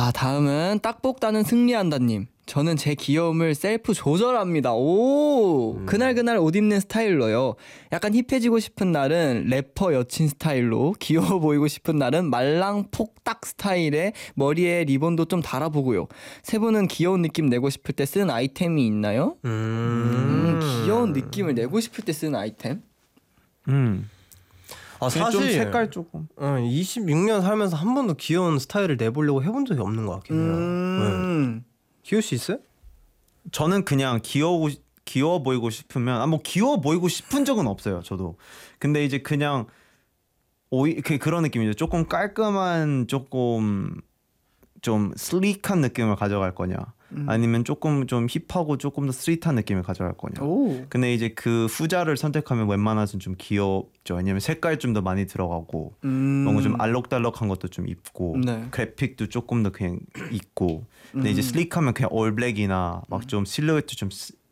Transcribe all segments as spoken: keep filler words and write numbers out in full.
자, 다음은 딱볶다는 승리한다님. 저는 제 귀여움을 셀프 조절합니다. 오, 음. 그날 그날 옷 입는 스타일로요. 약간 힙해지고 싶은 날은 래퍼 여친 스타일로, 귀여워 보이고 싶은 날은 말랑 폭딱 스타일에 머리에 리본도 좀 달아보고요. 세 분은 귀여운 느낌 내고 싶을 때 쓰는 아이템이 있나요? 음, 음 귀여운 느낌을 내고 싶을 때 쓰는 아이템? 음. 아, 사실 좀 색깔 조금. 어, 이십육 년 살면서 한 번도 귀여운 스타일을 내보려고 해본 적이 없는 것 같긴 해요. 음. 네. 기호 씨 있어요? 저는 그냥 귀여워 귀여워 보이고 싶으면 아 뭐 귀여워 보이고 싶은 적은 없어요. 저도. 근데 이제 그냥 오이 그 그런 느낌이죠. 조금 깔끔한 조금 좀 슬릭한 느낌을 가져갈 거냐. 음. 아니면 조금 좀 힙하고 조금 더 스윗한 느낌을 가져갈 거냐. 오. 근데 이제 그 후자를 선택하면 웬만해서는 좀 귀엽죠. 왜냐면 색깔 좀 더 많이 들어가고 음. 뭔가 좀 알록달록한 것도 좀 입고 네. 그래픽도 조금 더 그냥 있고. 근데 음. 이제 슬릭하면 그냥 올블랙이나 막 좀 실루엣도 좀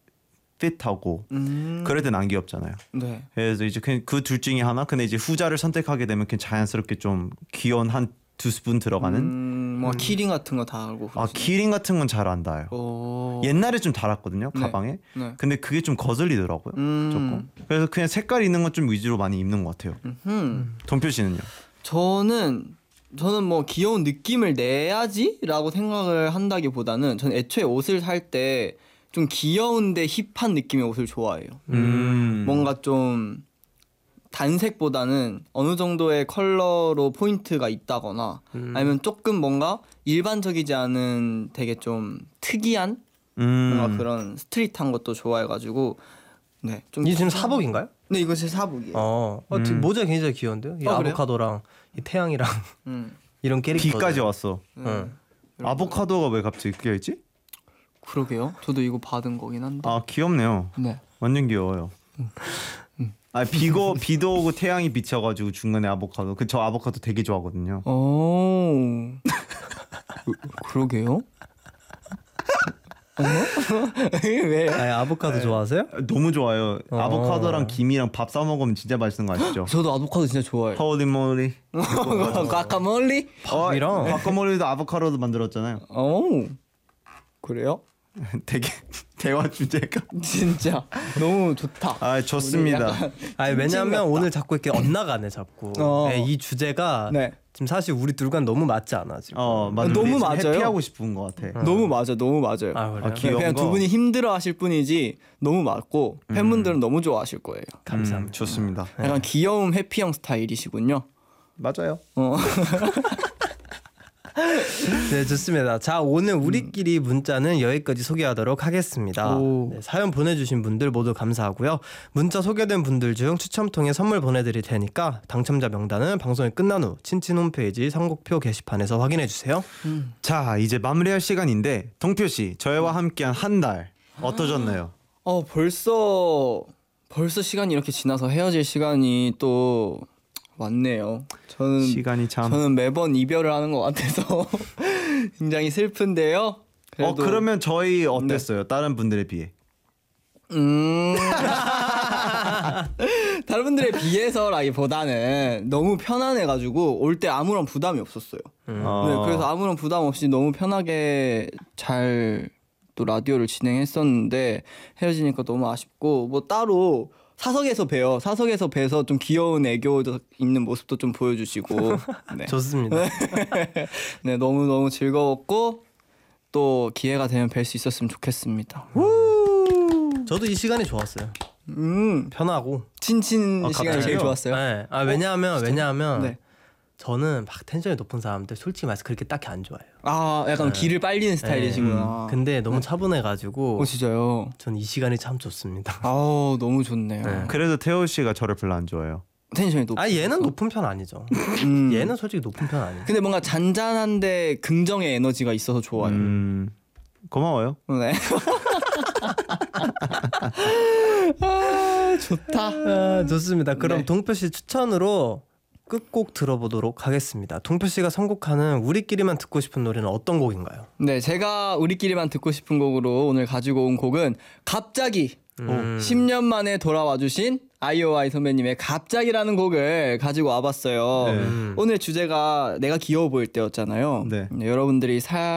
핏하고 음. 그럴 땐 안 귀엽잖아요. 네. 그래서 이제 그냥 그 둘 중에 하나. 근데 이제 후자를 선택하게 되면 그냥 자연스럽게 좀 귀여운 한 두 스푼 들어가는 음, 뭐 음. 키링 같은 거 다 알고. 아 키링 같은 건 잘 안 닿아요. 오. 옛날에 좀 달았거든요 가방에. 네. 네. 근데 그게 좀 거슬리더라고요. 음. 조금. 그래서 그냥 색깔 있는 건 좀 위주로 많이 입는 것 같아요. 음. 동표 씨는요? 저는 저는 뭐 귀여운 느낌을 내야지라고 생각을 한다기보다는 저는 애초에 옷을 살 때 좀 귀여운데 힙한 느낌의 옷을 좋아해요. 음. 뭔가 좀 단색보다는 어느 정도의 컬러로 포인트가 있다거나 음. 아니면 조금 뭔가 일반적이지 않은 되게 좀 특이한 음. 뭔가 그런 스트릿한 것도 좋아해가지고 네, 좀 이게 지금 사복인가요? 네, 이거 제 사복이에요. 어, 어 음. 모자 굉장히 귀여운데요? 이 어, 아보카도랑 이 태양이랑 음. 이런 캐릭터. 비까지 왔어. 응. 응. 아보카도가 왜 갑자기 끼어있지? 그러게요. 저도 이거 받은 거긴 한데. 아 귀엽네요. 네. 완전 귀여워요. 음. 음. 아 비고 비도 오고 태양이 비쳐가지고 중간에 아보카도. 그 저 아보카도 되게 좋아하거든요. 오. 그, 그러게요. 왜? 아니, 아보카도 좋아하세요? 너무 좋아요. 어. 아보카도랑 김이랑 밥 싸 먹으면 진짜 맛있는 거 아시죠? 저도 아보카도 진짜 좋아해요. 파우디몰리. 과카몰리? 밥이랑 과카몰리도 아보카도도 만들었잖아요. 오. 그래요? 되게 대화 주제가 진짜 너무 좋다. 아 좋습니다. 아 왜냐하면 오늘 자꾸 이렇게 엇나가네 자꾸. 어. 네, 이 주제가 네. 지금 사실 우리 둘과는 너무 맞지 않아 지금. 어 맞아. 너무 맞아요. 해피하고 싶은 것 같아. 음. 너무 맞아, 너무 맞아요. 아, 그래요? 아, 그냥 두 분이 힘들어하실 뿐이지 너무 맞고 음. 팬분들은 너무 좋아하실 거예요. 감사합니다. 음, 좋습니다. 약간 네. 귀여움 해피형 스타일이시군요. 맞아요. 어. 네 좋습니다. 자 오늘 우리끼리 문자는 여기까지 소개하도록 하겠습니다. 네, 사연 보내주신 분들 모두 감사하고요. 문자 소개된 분들 중 추첨 통해 선물 보내드릴 테니까 당첨자 명단은 방송이 끝난 후 친친 홈페이지 선곡표 게시판에서 확인해주세요. 음. 자 이제 마무리할 시간인데 동표씨 저희와 함께한 한 달 어떠셨나요? 어 벌써 벌써 시간이 이렇게 지나서 헤어질 시간이 또 왔네요. 저는 시간이 참 저는 매번 이별을 하는 것 같아서 굉장히 슬픈데요. 그래도... 어 그러면 저희 어땠어요? 네. 다른 분들에 비해? 음 다른 분들에 비해서라기보다는 너무 편안해가지고 올 때 아무런 부담이 없었어요. 음. 네, 그래서 아무런 부담 없이 너무 편하게 잘 또 라디오를 진행했었는데 헤어지니까 너무 아쉽고 뭐 따로. 사석에서 뵈요. 사석에서 뵈서 좀 귀여운 애교 있는 모습도 좀 보여주시고. 네. 좋습니다. 네, 너무 너무 즐거웠고 또 기회가 되면 뵐 수 있었으면 좋겠습니다. 저도 이 시간이 좋았어요. 음, 편하고 친친 아, 시간이 제일 좋았어요. 네. 아 왜냐하면 어? 왜냐하면 네. 저는 막 텐션이 높은 사람들 솔직히 말해서 그렇게 딱히 안 좋아해요. 아 약간 네. 기를 빨리는 스타일이시구나. 음. 근데 너무 차분해가지고. 어 진짜요? 전 이 시간이 참 좋습니다. 아 너무 좋네요. 네. 그래도 태호 씨가 저를 별로 안 좋아해요. 텐션이 높. 아 얘는 높은 편 아니죠. 음. 얘는 솔직히 높은 편 아니에요. 근데 뭔가 잔잔한데 긍정의 에너지가 있어서 좋아요. 음. 고마워요. 네. 아, 좋다. 아, 좋습니다. 그럼 네. 동표 씨 추천으로 끝곡 들어보도록 하겠습니다. 동표 씨가 선곡하는 우리끼리만 듣고 싶은 노래는 어떤 곡인가요? 네, 제가 우리끼리만 듣고 싶은 곡으로 오늘 가지고 온 곡은 갑자기 음. 십 년 만에 돌아와주신 아이오아이 선배님의 갑자기라는 곡을 가지고 와봤어요. 네. 오늘 주제가 내가 귀여워 보일 때였잖아요. 네. 여러분들이 살